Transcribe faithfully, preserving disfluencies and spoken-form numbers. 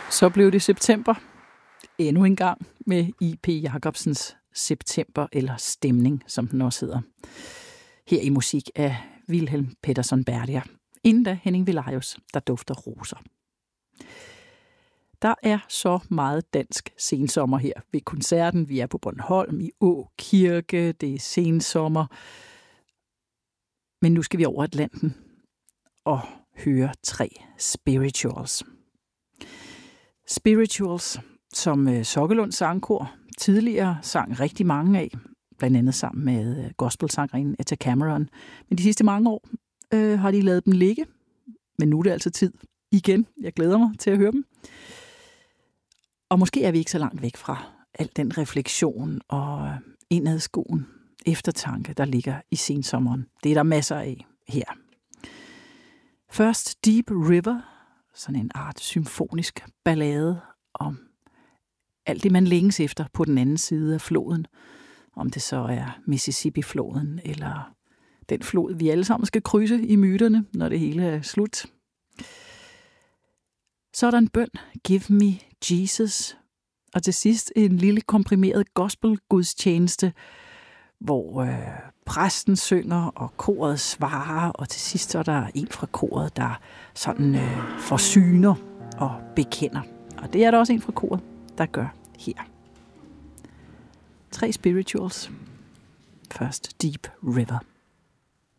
Så blev det september. Endnu en gang med I P Jacobsens September, eller Stemning, som den også hedder. Her i musik af Wilhelm Petersson Berger. Inden da Henning Velajos, Der dufter roser. Der er så meget dansk sensommer her ved koncerten. Vi er på Bornholm i Å Kirke. Det er sensommer. Men nu skal vi over Atlanten og høre tre spirituals. Spirituals, som Sokkelund Sangkor tidligere sang rigtig mange af, blandt andet sammen med gospelsangerinden Etta Cameron. Men de sidste mange år øh, har de lavet dem ligge, men nu er det altså tid igen. Jeg glæder mig til at høre dem. Og måske er vi ikke så langt væk fra al den refleksion og indadskuende eftertanke, der ligger i sensommeren. Det er der masser af her. Først Deep River, sådan en art symfonisk ballade om alt det, man længes efter på den anden side af floden. Om det så er Mississippi-floden, eller den flod, vi alle sammen skal krydse i myterne, når det hele er slut. Så er der en bøn, Give me Jesus. Og til sidst en lille komprimeret gospel-gudstjeneste, hvor øh, præsten synger, og koret svarer, og til sidst så er der en fra koret, der sådan øh, forsyner og bekender. Og det er der også en fra koret, der gør her. Tre spirituals. Først Deep River.